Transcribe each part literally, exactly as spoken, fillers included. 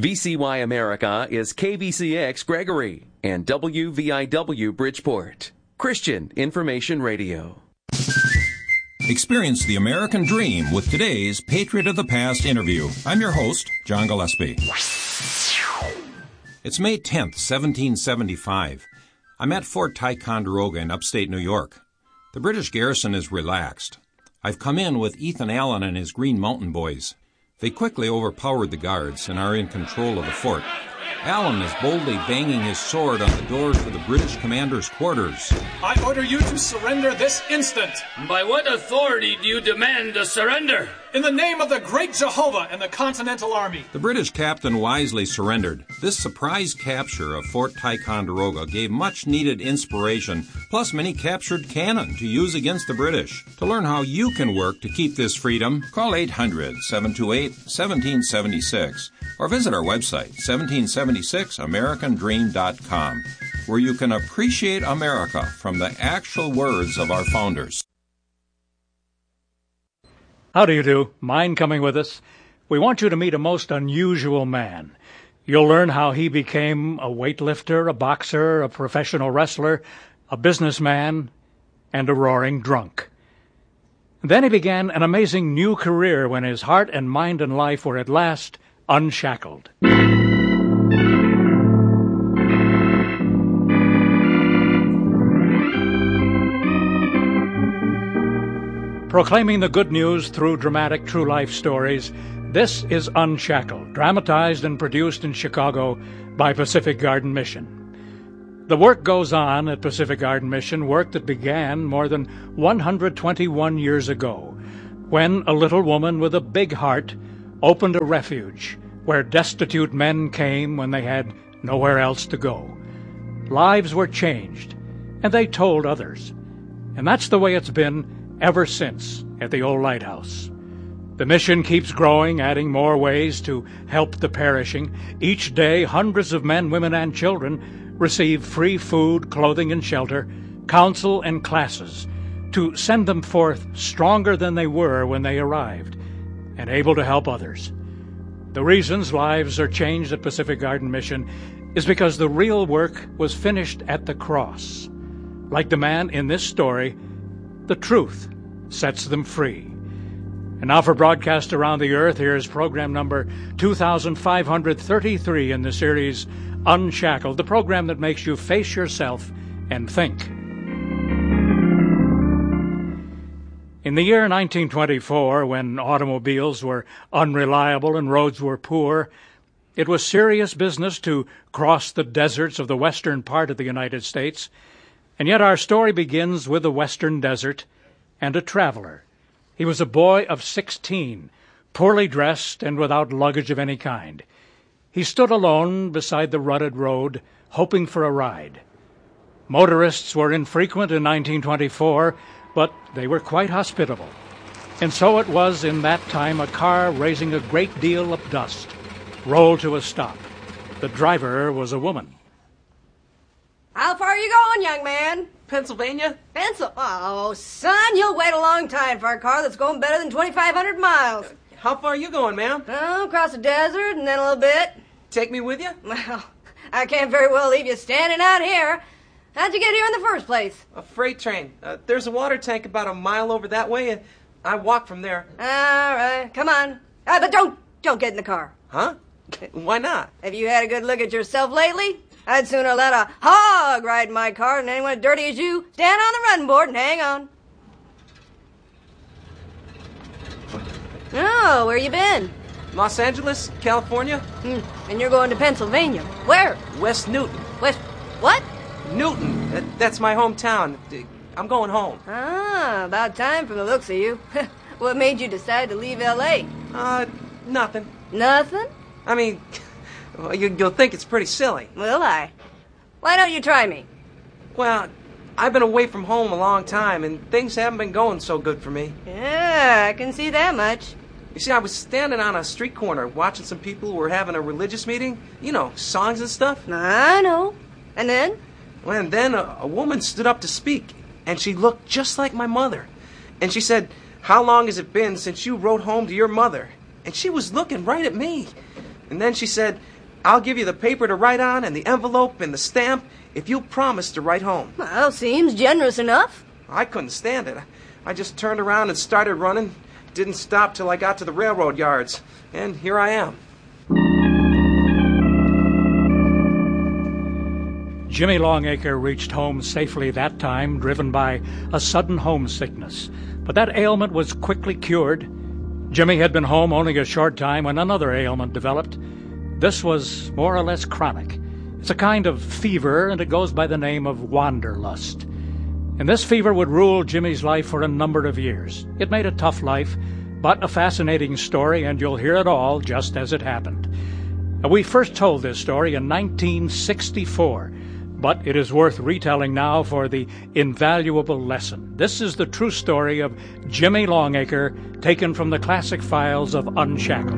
V C Y America is K V C X Gregory and W V I W Bridgeport. Christian Information Radio. Experience the American dream with today's Patriot of the Past interview. I'm your host, John Gillespie. It's May tenth, seventeen seventy-five. I'm at Fort Ticonderoga in upstate New York. The British garrison is relaxed. I've come in with Ethan Allen and his Green Mountain Boys. They quickly overpowered the guards and are in control of the fort. Allen is boldly banging his sword on the doors of the British commander's quarters. I order you to surrender this instant. By what authority do you demand a surrender? In the name of the great Jehovah and the Continental Army. The British captain wisely surrendered. This surprise capture of Fort Ticonderoga gave much-needed inspiration, plus many captured cannon to use against the British. To learn how you can work to keep this freedom, call eight hundred, seven two eight, one seven seven six or visit our website, seventeen seventy-six american dream dot com, where you can appreciate America from the actual words of our founders. How do you do? Mind coming with us? We want you to meet a most unusual man. You'll learn how he became a weightlifter, a boxer, a professional wrestler, a businessman, and a roaring drunk. Then he began an amazing new career when his heart and mind and life were at last unshackled. Proclaiming the good news through dramatic true-life stories, this is Unshackled, dramatized and produced in Chicago by Pacific Garden Mission. The work goes on at Pacific Garden Mission, work that began more than one hundred twenty-one years ago, when a little woman with a big heart opened a refuge where destitute men came when they had nowhere else to go. Lives were changed, and they told others. And that's the way it's been ever since at the old lighthouse. The mission keeps growing, adding more ways to help the perishing. Each day, hundreds of men, women, and children receive free food, clothing, and shelter, counsel, and classes to send them forth stronger than they were when they arrived and able to help others. The reasons lives are changed at Pacific Garden Mission is because the real work was finished at the cross. Like the man in this story, the truth sets them free. And now for broadcast around the earth, here's program number two thousand five hundred thirty-three in the series Unshackled, the program that makes you face yourself and think. In the year nineteen twenty-four, when automobiles were unreliable and roads were poor, it was serious business to cross the deserts of the western part of the United States. And yet our story begins with the western desert and a traveler. He was a boy of sixteen, poorly dressed and without luggage of any kind. He stood alone beside the rutted road, hoping for a ride. Motorists were infrequent in nineteen twenty-four, but they were quite hospitable. And so it was in that time a car raising a great deal of dust rolled to a stop. The driver was a woman. How far are you going, young man? Pennsylvania? Pencil? Oh, son, you'll wait a long time for a car that's going better than twenty-five hundred miles. How far are you going, ma'am? Oh, across the desert and then a little bit. Take me with you? Well, I can't very well leave you standing out here. How'd you get here in the first place? A freight train. Uh, there's a water tank about a mile over that way, and I walk from there. All right, come on. Uh, but don't, don't get in the car. Huh? Why not? Have you had a good look at yourself lately? I'd sooner let a hog ride in my car than anyone as dirty as you stand on the running board and hang on. Oh, where you been? Los Angeles, California. Hmm. And you're going to Pennsylvania. Where? West Newton. West... what? Newton. That, that's my hometown. I'm going home. Ah, about time from the looks of you. What made you decide to leave L A? Uh, nothing. Nothing? I mean... Well, you, you'll think it's pretty silly. Will I? Why don't you try me? Well, I've been away from home a long time, and things haven't been going so good for me. Yeah, I can see that much. You see, I was standing on a street corner watching some people who were having a religious meeting. You know, songs and stuff. I know. And then? Well, and then a, a woman stood up to speak, and she looked just like my mother. And she said, "How long has it been since you rode home to your mother?" And she was looking right at me. And then she said, I'll give you the paper to write on and the envelope and the stamp if you'll promise to write home. Well, seems generous enough. I couldn't stand it. I just turned around and started running. Didn't stop till I got to the railroad yards. And here I am. Jimmy Longacre reached home safely that time, driven by a sudden homesickness. But that ailment was quickly cured. Jimmy had been home only a short time when another ailment developed. This was more or less chronic. It's a kind of fever, and it goes by the name of wanderlust. And this fever would rule Jimmy's life for a number of years. It made a tough life, but a fascinating story, and you'll hear it all just as it happened. We first told this story in nineteen sixty-four, but it is worth retelling now for the invaluable lesson. This is the true story of Jimmy Longacre, taken from the classic files of Unshackled.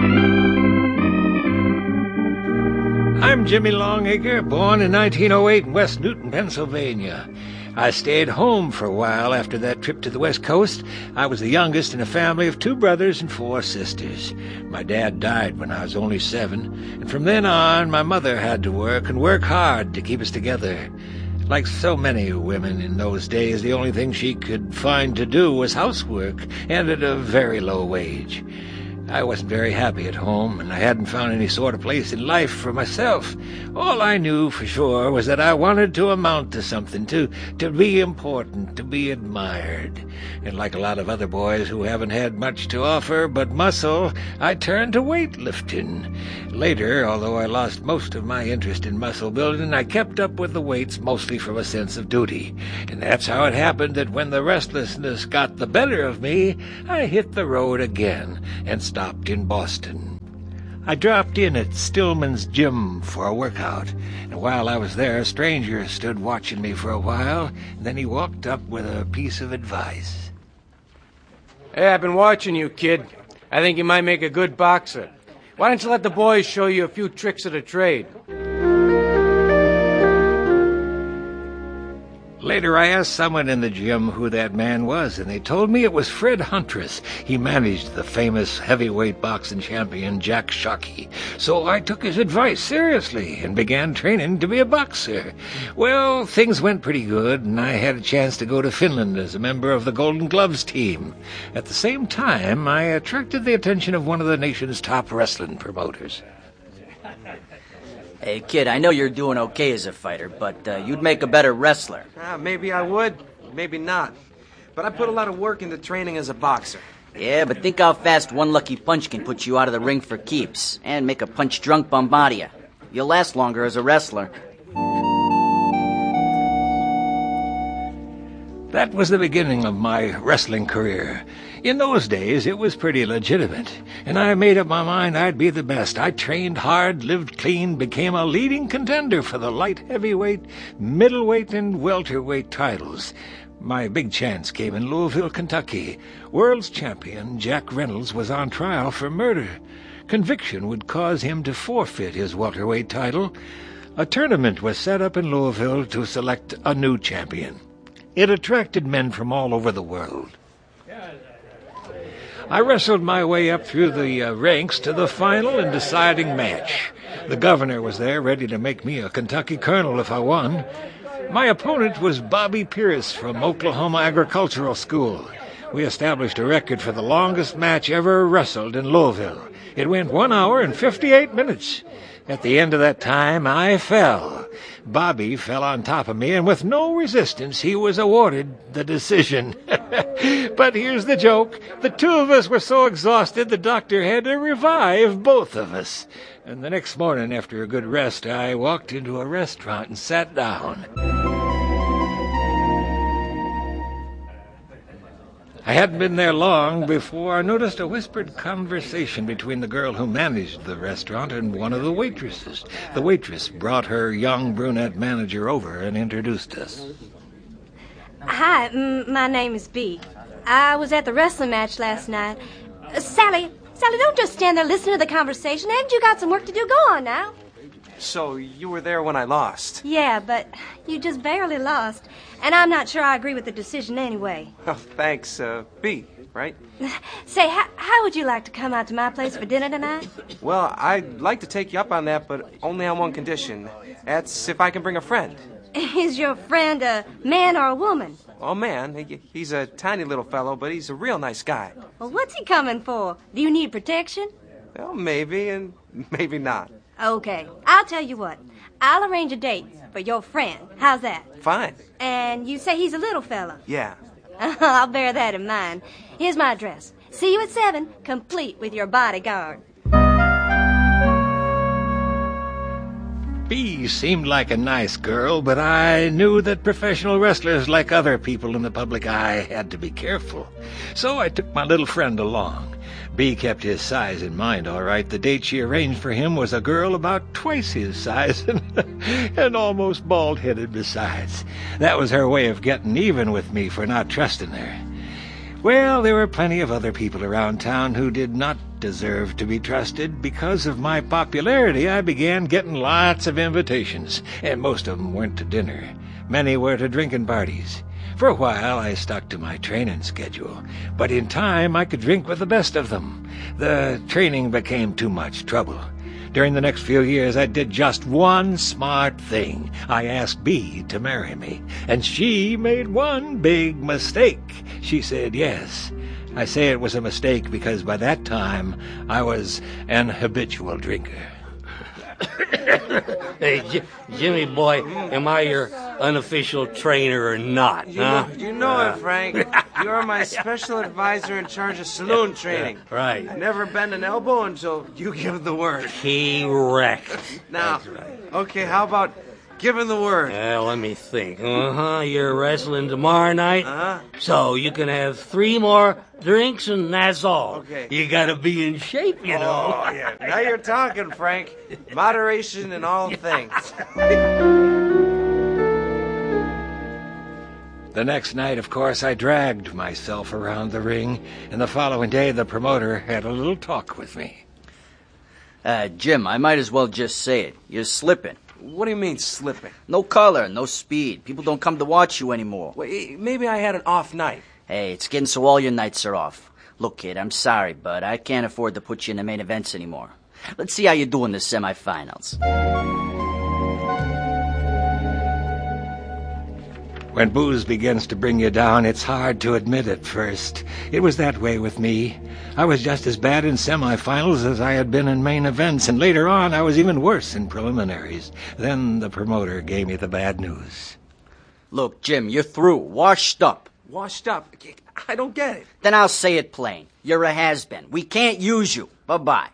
I'm Jimmy Longacre, born in nineteen oh eight in West Newton, Pennsylvania. I stayed home for a while after that trip to the West Coast. I was the youngest in a family of two brothers and four sisters. My dad died when I was only seven, and from then on, my mother had to work, and work hard, to keep us together. Like so many women in those days, the only thing she could find to do was housework, and at a very low wage. I wasn't very happy at home, and I hadn't found any sort of place in life for myself. All I knew for sure was that I wanted to amount to something, to, to be important, to be admired. And like a lot of other boys who haven't had much to offer but muscle, I turned to weightlifting. Later, although I lost most of my interest in muscle building, I kept up with the weights mostly from a sense of duty. And that's how it happened that when the restlessness got the better of me, I hit the road again and stopped Stopped in Boston. I dropped in at Stillman's gym for a workout, and while I was there, a stranger stood watching me for a while, and then he walked up with a piece of advice. Hey, I've been watching you, kid. I think you might make a good boxer. Why don't you let the boys show you a few tricks of the trade? Later, I asked someone in the gym who that man was, and they told me it was Fred Huntress. He managed the famous heavyweight boxing champion Jack Shockey. So I took his advice seriously and began training to be a boxer. Well, things went pretty good, and I had a chance to go to Finland as a member of the Golden Gloves team. At the same time, I attracted the attention of one of the nation's top wrestling promoters. Hey, kid, I know you're doing okay as a fighter, but uh, you'd make a better wrestler. Ah, maybe I would, maybe not. But I put a lot of work into training as a boxer. Yeah, but think how fast one lucky punch can put you out of the ring for keeps, and make a punch-drunk Bombardier. You'll last longer as a wrestler. That was the beginning of my wrestling career. In those days, it was pretty legitimate, and I made up my mind I'd be the best. I trained hard, lived clean, became a leading contender for the light heavyweight, middleweight, and welterweight titles. My big chance came in Louisville, Kentucky. World's champion Jack Reynolds was on trial for murder. Conviction would cause him to forfeit his welterweight title. A tournament was set up in Louisville to select a new champion. It attracted men from all over the world. I wrestled my way up through the uh, ranks to the final and deciding match. The governor was there, ready to make me a Kentucky colonel if I won. My opponent was Bobby Pierce from Oklahoma Agricultural School. We established a record for the longest match ever wrestled in Louisville. It went one hour and fifty-eight minutes. At the end of that time, I fell. Bobby fell on top of me, and with no resistance, he was awarded the decision. But here's the joke. The two of us were so exhausted, the doctor had to revive both of us. And the next morning, after a good rest, I walked into a restaurant and sat down. I hadn't been there long before I noticed a whispered conversation between the girl who managed the restaurant and one of the waitresses. The waitress brought her young brunette manager over and introduced us. Hi, m- my name is Bee. I was at the wrestling match last night. Uh, Sally, Sally, don't just stand there listening to the conversation. Haven't you got some work to do? Go on now. So you were there when I lost? Yeah, but you just barely lost. And I'm not sure I agree with the decision anyway. Oh, thanks, uh, B. right? Say, how, how would you like to come out to my place for dinner tonight? Well, I'd like to take you up on that, but only on one condition. That's if I can bring a friend. Is your friend a man or a woman? Oh, man, he, he's a tiny little fellow, but he's a real nice guy. Well, what's he coming for? Do you need protection? Well, maybe and maybe not. Okay, I'll tell you what. I'll arrange a date for your friend. How's that? Fine. And you say he's a little fella? Yeah. I'll bear that in mind. Here's my address. See you at seven, complete with your bodyguard. Bee seemed like a nice girl, but I knew that professional wrestlers, like other people in the public eye, had to be careful. So I took my little friend along. Bee kept his size in mind, all right. The date she arranged for him was a girl about twice his size and, and almost bald-headed besides. That was her way of getting even with me for not trusting her. Well, there were plenty of other people around town who did not deserve to be trusted. Because of my popularity, I began getting lots of invitations, and most of them weren't to dinner. Many were to drinking parties. For a while, I stuck to my training schedule, but in time, I could drink with the best of them. The training became too much trouble. During the next few years, I did just one smart thing. I asked Bee to marry me, and she made one big mistake. She said yes. I say it was a mistake because by that time, I was an habitual drinker. Hey, J- Jimmy boy, am I your unofficial trainer or not, You, huh? know, you know it, Frank. You're my special advisor in charge of saloon training. Yeah, right. I never bend an elbow until you give the word. Correct. Now, That's right. okay, how about giving the word? Well, let me think. Uh-huh, you're wrestling tomorrow night? Uh-huh. So you can have three more drinks and that's all. Okay. You gotta be in shape, you know. Oh, yeah. Now you're talking, Frank. Moderation in all things. The next night, of course, I dragged myself around the ring, and the following day the promoter had a little talk with me. Uh, Jim, I might as well just say it. You're slipping. What do you mean, slipping? No color, no speed. People don't come to watch you anymore. Well, maybe I had an off night. Hey, it's getting so all your nights are off. Look, kid, I'm sorry, but I can't afford to put you in the main events anymore. Let's see how you do in the semifinals. When booze begins to bring you down, it's hard to admit at first. It was that way with me. I was just as bad in semifinals as I had been in main events, and later on I was even worse in preliminaries. Then the promoter gave me the bad news. Look, Jim, you're through. Washed up. Washed up? I don't get it. Then I'll say it plain. You're a has-been. We can't use you. Bye-bye.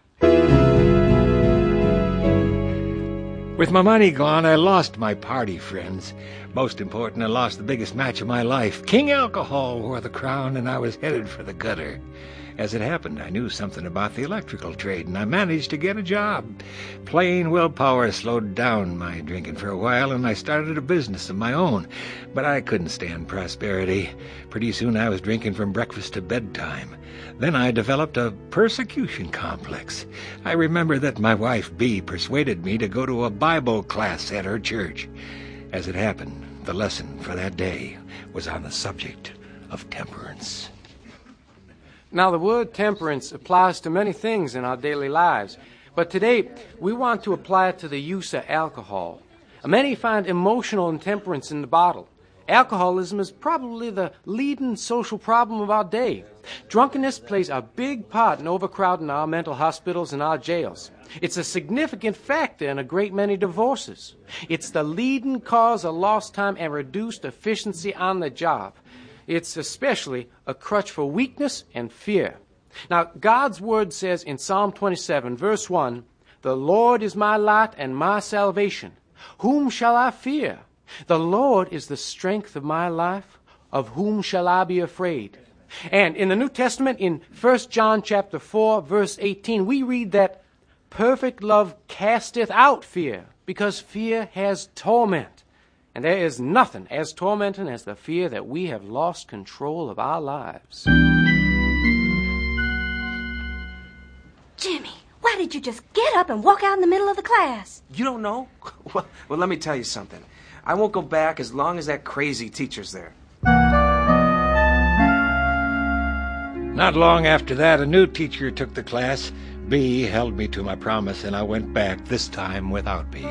With my money gone, I lost my party friends. Most important, I lost the biggest match of my life. King Alcohol wore the crown, and I was headed for the gutter. As it happened, I knew something about the electrical trade, and I managed to get a job. Plain willpower slowed down my drinking for a while, and I started a business of my own. But I couldn't stand prosperity. Pretty soon I was drinking from breakfast to bedtime. Then I developed a persecution complex. I remember that my wife, Bee, persuaded me to go to a Bible class at her church. As it happened, the lesson for that day was on the subject of temperance. Now, the word temperance applies to many things in our daily lives, but today we want to apply it to the use of alcohol. Many find emotional intemperance in the bottle. Alcoholism is probably the leading social problem of our day. Drunkenness plays a big part in overcrowding our mental hospitals and our jails. It's a significant factor in a great many divorces. It's the leading cause of lost time and reduced efficiency on the job. It's especially a crutch for weakness and fear. Now, God's word says in Psalm twenty-seven, verse one, "The Lord is my light and my salvation. Whom shall I fear? The Lord is the strength of my life. Of whom shall I be afraid?" And in the New Testament, in First John chapter four, verse eighteen, we read that perfect love casteth out fear, because fear has torment. And there is nothing as tormenting as the fear that we have lost control of our lives. Jimmy, why did you just get up and walk out in the middle of the class? You don't know? Well, well, let me tell you something. I won't go back as long as that crazy teacher's there. Not long after that, a new teacher took the class. B held me to my promise, and I went back, this time without B.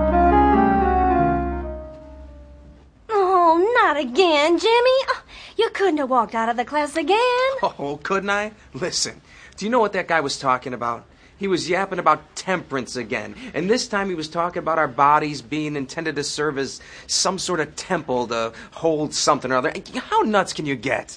Oh, not again, Jimmy. Oh, you couldn't have walked out of the class again. Oh, couldn't I? Listen, do you know what that guy was talking about? He was yapping about temperance again. And this time he was talking about our bodies being intended to serve as some sort of temple to hold something or other. How nuts can you get?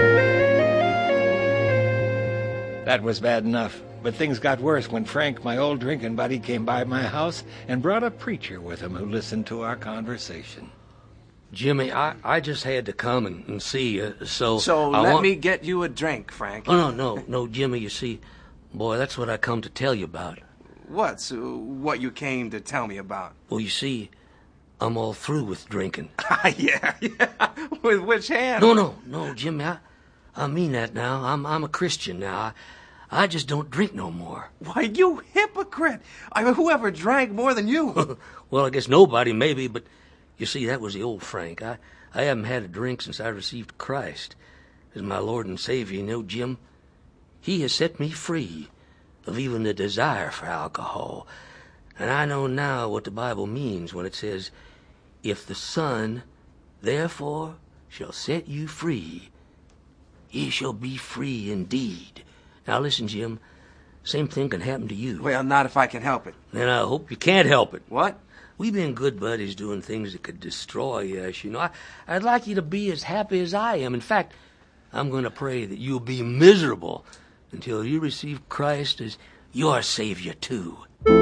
That was bad enough. But things got worse when Frank, my old drinking buddy, came by my house and brought a preacher with him who listened to our conversation. Jimmy, I, I just had to come and, and see you, so... So I let want... me get you a drink, Frank. Oh, no, no, no, Jimmy, you see, boy, that's what I come to tell you about. What's uh, what you came to tell me about? Well, you see, I'm all through with drinking. yeah, yeah. With which hand? No, no, no, Jimmy, I, I mean that now. I'm I'm a Christian now. I, I just don't drink no more. Why, you hypocrite! I mean, whoever drank more than you? Well, I guess nobody, maybe, but you see, that was the old Frank. I, I haven't had a drink since I received Christ as my Lord and Savior. You know, Jim, He has set me free of even the desire for alcohol. And I know now what the Bible means when it says, if the Son, therefore, shall set you free, ye shall be free indeed. Now listen, Jim, same thing can happen to you. Well, not if I can help it. Then I hope you can't help it. What? We've been good buddies doing things that could destroy us, you know. I, I'd like you to be as happy as I am. In fact, I'm going to pray that you'll be miserable until you receive Christ as your Savior, too.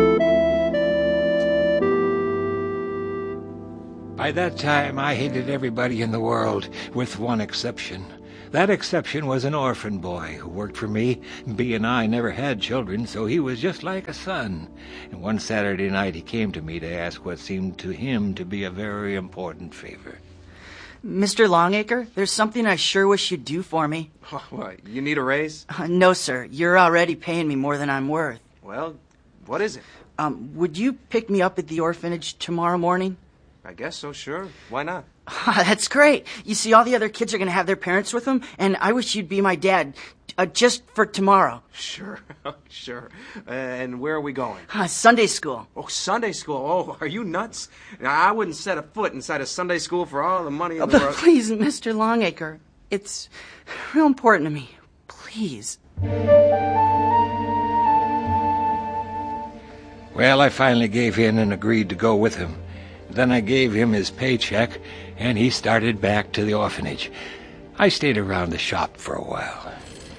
By that time, I hated everybody in the world, with one exception. That exception was an orphan boy who worked for me. B and I never had children, so he was just like a son. And one Saturday night he came to me to ask what seemed to him to be a very important favor. Mister Longacre, there's something I sure wish you'd do for me. Oh, what, you need a raise? Uh, no, sir. You're already paying me more than I'm worth. Well, what is it? Um, would you pick me up at the orphanage tomorrow morning? I guess so, sure. Why not? That's great. You see, all the other kids are going to have their parents with them, and I wish you'd be my dad, uh, just for tomorrow. Sure, sure. Uh, and where are we going? Uh, Sunday school. Oh, Sunday school. Oh, are you nuts? I wouldn't set a foot inside a Sunday school for all the money in Uh, the but world. please, Mister Longacre, it's real important to me. Please. Well, I finally gave in and agreed to go with him. Then I gave him his paycheck, and he started back to the orphanage. I stayed around the shop for a while.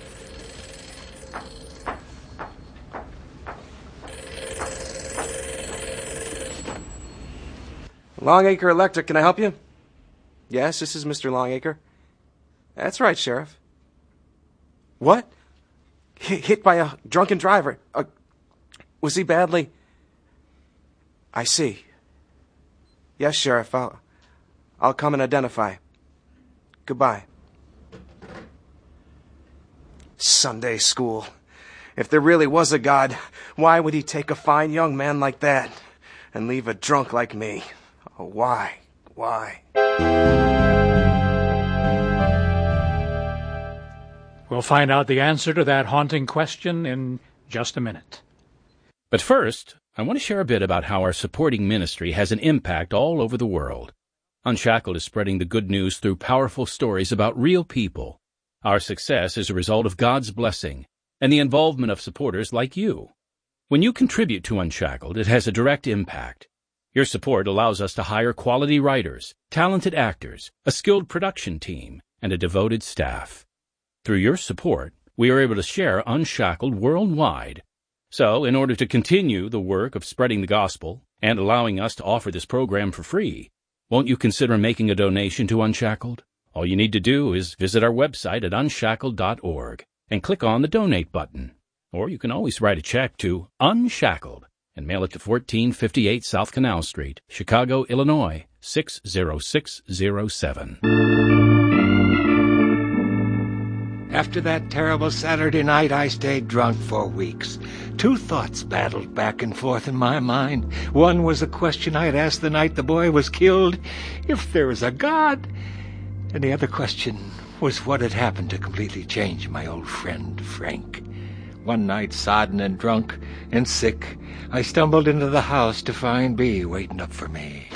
Longacre Electric, can I help you? Yes, this is Mister Longacre. That's right, Sheriff. What? H- hit by a drunken driver. Uh, was he badly? I see. Yes, Sheriff, I'll, I'll come and identify. Goodbye. Sunday school. If there really was a God, why would he take a fine young man like that and leave a drunk like me? Oh, why? Why? We'll find out the answer to that haunting question in just a minute. But first, I want to share a bit about how our supporting ministry has an impact all over the world. Unshackled is spreading the good news through powerful stories about real people. Our success is a result of God's blessing and the involvement of supporters like you. When you contribute to Unshackled, it has a direct impact. Your support allows us to hire quality writers, talented actors, a skilled production team, and a devoted staff. Through your support, we are able to share Unshackled worldwide. So, in order to continue the work of spreading the gospel and allowing us to offer this program for free, won't you consider making a donation to Unshackled? All you need to do is visit our website at unshackled dot org and click on the Donate button. Or you can always write a check to Unshackled and mail it to fourteen fifty-eight South Canal Street, Chicago, Illinois, six zero six zero seven. After that terrible Saturday night, I stayed drunk for weeks. Two thoughts battled back and forth in my mind. One was a question I had asked the night the boy was killed, if there is a God. And the other question was what had happened to completely change my old friend Frank. One night, sodden and drunk and sick, I stumbled into the house to find Bea waiting up for me.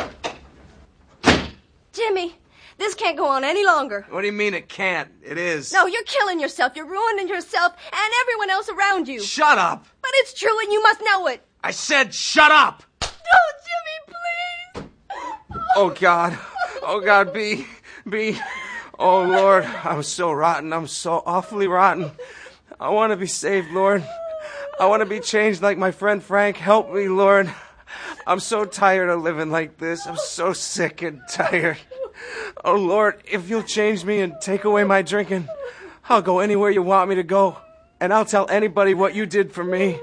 Jimmy, this can't go on any longer. What do you mean it can't? It is. No, you're killing yourself. You're ruining yourself and everyone else around you. Shut up. But it's true and you must know it. I said shut up. No, Jimmy, please. Oh, God. Oh, God, Bea. Bea. Oh, Lord, I'm so rotten. I'm so awfully rotten. I want to be saved, Lord. I want to be changed like my friend Frank. Help me, Lord. I'm so tired of living like this. I'm so sick and tired. Oh, Lord, if you'll change me and take away my drinking, I'll go anywhere you want me to go, and I'll tell anybody what you did for me.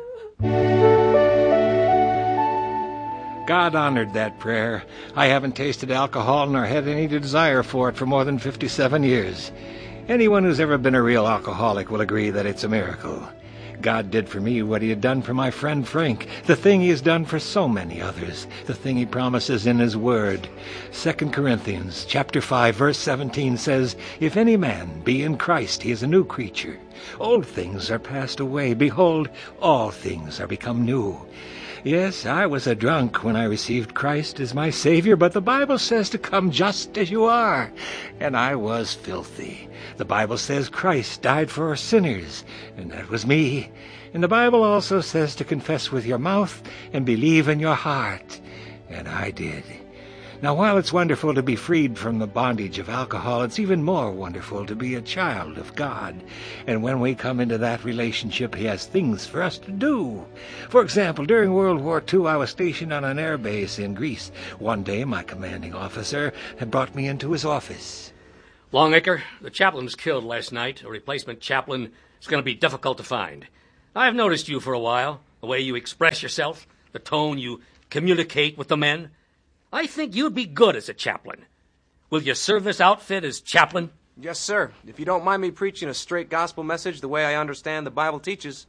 God honored that prayer. I haven't tasted alcohol nor had any desire for it for more than fifty-seven years. Anyone who's ever been a real alcoholic will agree that it's a miracle. God did for me what he had done for my friend Frank, the thing he has done for so many others, the thing he promises in his word. Second Corinthians chapter five, verse seventeen says, "If any man be in Christ, he is a new creature. Old things are passed away. Behold, all things are become new." Yes, I was a drunk when I received Christ as my Savior, but the Bible says to come just as you are, and I was filthy. The Bible says Christ died for sinners, and that was me. And the Bible also says to confess with your mouth and believe in your heart, and I did. Now, while it's wonderful to be freed from the bondage of alcohol, it's even more wonderful to be a child of God. And when we come into that relationship, he has things for us to do. For example, during World War Two, I was stationed on an air base in Greece. One day, my commanding officer had brought me into his office. Longacre, the chaplain was killed last night. A replacement chaplain is going to be difficult to find. I've noticed you for a while, the way you express yourself, the tone you communicate with the men. I think you'd be good as a chaplain. Will you serve this outfit as chaplain? Yes, sir. If you don't mind me preaching a straight gospel message the way I understand the Bible teaches.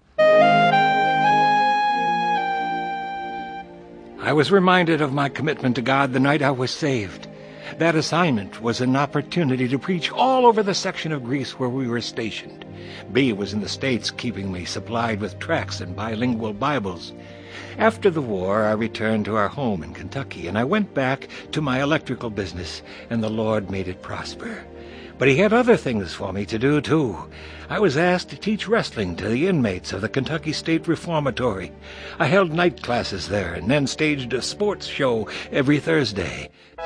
I was reminded of my commitment to God the night I was saved. That assignment was an opportunity to preach all over the section of Greece where we were stationed. Bea was in the States, keeping me supplied with tracts and bilingual Bibles. After the war, I returned to our home in Kentucky, and I went back to my electrical business, and the Lord made it prosper. But he had other things for me to do, too. I was asked to teach wrestling to the inmates of the Kentucky State Reformatory. I held night classes there, and then staged a sports show every Thursday.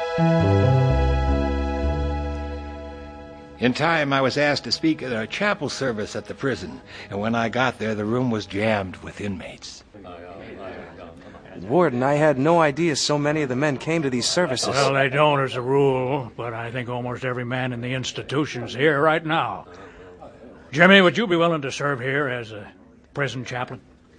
In time, I was asked to speak at a chapel service at the prison, and when I got there, the room was jammed with inmates. Warden, I had no idea so many of the men came to these services. Well, they don't as a rule, but I think almost every man in the institution's here right now. Jimmy, would you be willing to serve here as a prison chaplain?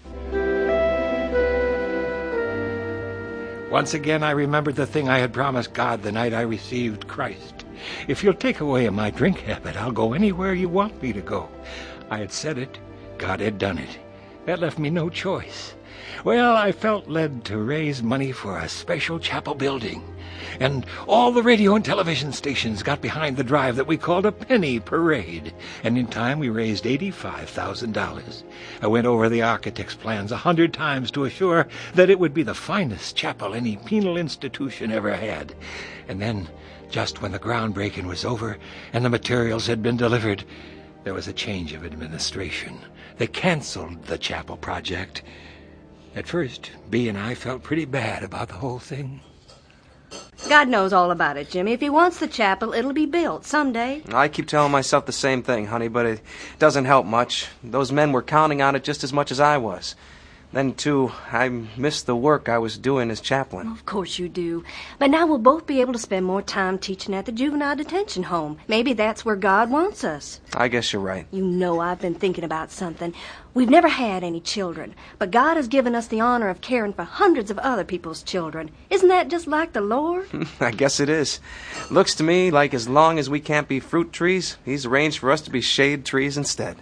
Once again, I remembered the thing I had promised God the night I received Christ. If you'll take away my drink habit, I'll go anywhere you want me to go. I had said it. God had done it. That left me no choice. Well, I felt led to raise money for a special chapel building. And all the radio and television stations got behind the drive that we called a penny parade. And in time, we raised eighty-five thousand dollars. I went over the architect's plans a hundred times to assure that it would be the finest chapel any penal institution ever had. And then, just when the groundbreaking was over and the materials had been delivered, there was a change of administration. They canceled the chapel project. At first, Bea and I felt pretty bad about the whole thing. God knows all about it, Jimmy. If he wants the chapel, it'll be built someday. I keep telling myself the same thing, honey, but it doesn't help much. Those men were counting on it just as much as I was. Then, too, I missed the work I was doing as chaplain. Of course you do. But now we'll both be able to spend more time teaching at the juvenile detention home. Maybe that's where God wants us. I guess you're right. You know I've been thinking about something. We've never had any children, but God has given us the honor of caring for hundreds of other people's children. Isn't that just like the Lord? I guess it is. Looks to me like as long as we can't be fruit trees, he's arranged for us to be shade trees instead.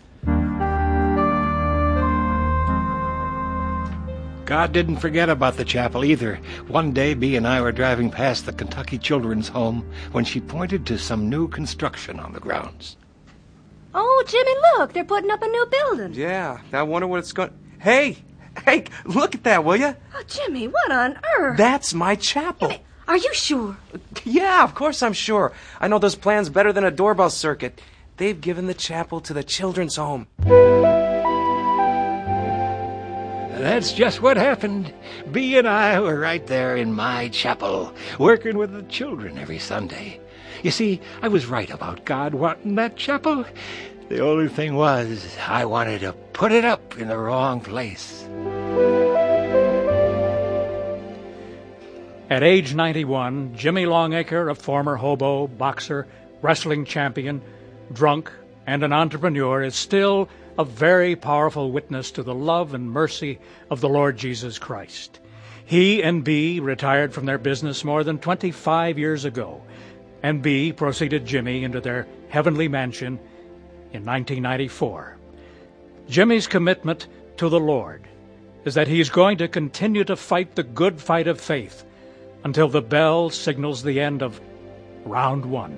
God didn't forget about the chapel either. One day, Bea and I were driving past the Kentucky Children's Home when she pointed to some new construction on the grounds. Oh, Jimmy, look, they're putting up a new building. Yeah, I wonder what it's going... Hey, hey, look at that, will you? Oh, Jimmy, what on earth? That's my chapel. Jimmy, are you sure? Yeah, of course I'm sure. I know those plans better than a doorbell circuit. They've given the chapel to the children's home. That's just what happened. Bee and I were right there in my chapel, working with the children every Sunday. You see, I was right about God wanting that chapel. The only thing was, I wanted to put it up in the wrong place. At age ninety-one, Jimmy Longacre, a former hobo, boxer, wrestling champion, drunk, and an entrepreneur, is still a very powerful witness to the love and mercy of the Lord Jesus Christ. He and Bee retired from their business more than twenty-five years ago, and Bee proceeded Jimmy into their heavenly mansion in nineteen ninety-four. Jimmy's commitment to the Lord is that he's going to continue to fight the good fight of faith until the bell signals the end of round one.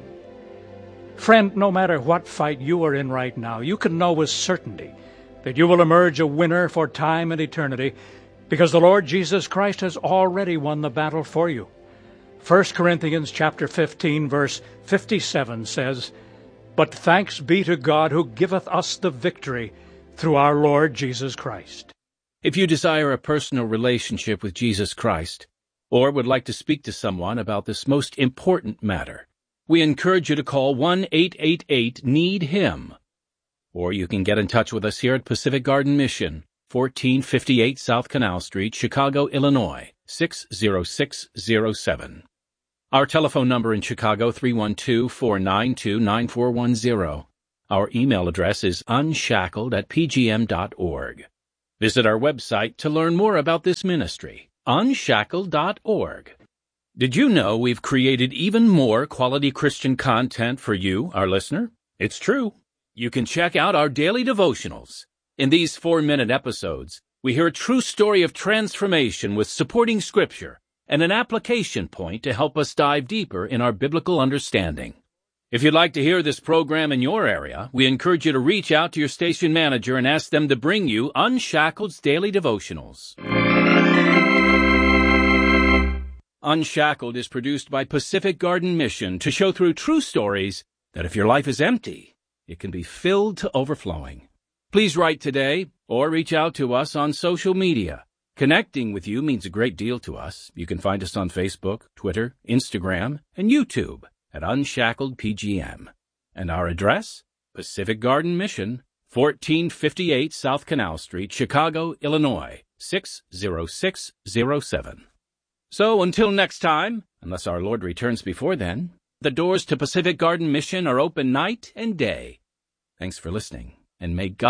Friend, no matter what fight you are in right now, you can know with certainty that you will emerge a winner for time and eternity, because the Lord Jesus Christ has already won the battle for you. First Corinthians chapter fifteen, verse fifty-seven says, "But thanks be to God who giveth us the victory through our Lord Jesus Christ." If you desire a personal relationship with Jesus Christ, or would like to speak to someone about this most important matter, we encourage you to call one eight eight eight need him. Or you can get in touch with us here at Pacific Garden Mission, fourteen fifty-eight South Canal Street, Chicago, Illinois, six zero six zero seven. Our telephone number in Chicago, three one two, four nine two, nine four one zero. Our email address is unshackled at p g m dot org. Visit our website to learn more about this ministry, unshackled dot org. Did you know we've created even more quality Christian content for you, our listener? It's true. You can check out our daily devotionals. In these four-minute episodes, we hear a true story of transformation with supporting scripture and an application point to help us dive deeper in our biblical understanding. If you'd like to hear this program in your area, we encourage you to reach out to your station manager and ask them to bring you Unshackled's daily devotionals. Unshackled is produced by Pacific Garden Mission to show through true stories that if your life is empty, it can be filled to overflowing. Please write today or reach out to us on social media. Connecting with you means a great deal to us. You can find us on Facebook, Twitter, Instagram, and YouTube at Unshackled P G M. And our address, Pacific Garden Mission, fourteen fifty-eight South Canal Street, Chicago, Illinois, six zero six zero seven. So until next time, unless our Lord returns before then, the doors to Pacific Garden Mission are open night and day. Thanks for listening, and may God